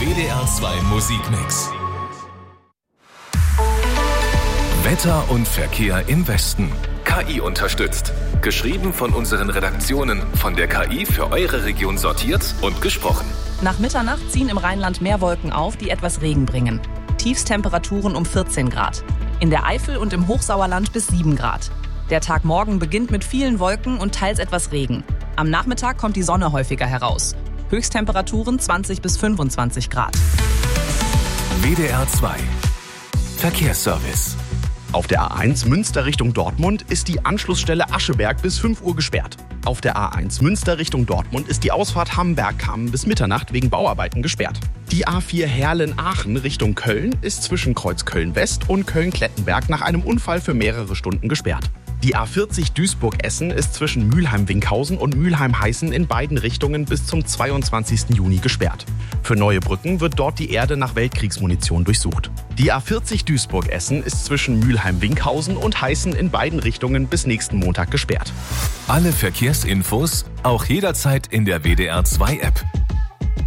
WDR 2 Musikmix. Wetter und Verkehr im Westen. KI unterstützt. Geschrieben von unseren Redaktionen, von der KI für eure Region sortiert und gesprochen. Nach Mitternacht ziehen im Rheinland mehr Wolken auf, die etwas Regen bringen. Tiefstemperaturen um 14 Grad. In der Eifel und im Hochsauerland bis 7 Grad. Der Tag morgen beginnt mit vielen Wolken und teils etwas Regen. Am Nachmittag kommt die Sonne häufiger heraus. Höchsttemperaturen 20 bis 25 Grad. WDR 2 Verkehrsservice. Auf der A1 Münster Richtung Dortmund ist die Anschlussstelle Ascheberg bis 5 Uhr gesperrt. Auf der A1 Münster Richtung Dortmund ist die Ausfahrt Hamberg-Kamm bis Mitternacht wegen Bauarbeiten gesperrt. Die A4 Herlen-Aachen Richtung Köln ist zwischen Kreuz Köln-West und Köln-Klettenberg nach einem Unfall für mehrere Stunden gesperrt. Die A40 Duisburg-Essen ist zwischen Mülheim-Winkhausen und Mülheim-Heißen in beiden Richtungen bis zum 22. Juni gesperrt. Für neue Brücken wird dort die Erde nach Weltkriegsmunition durchsucht. Die A40 Duisburg-Essen ist zwischen Mülheim-Winkhausen und Heißen in beiden Richtungen bis nächsten Montag gesperrt. Alle Verkehrsinfos auch jederzeit in der WDR 2 App.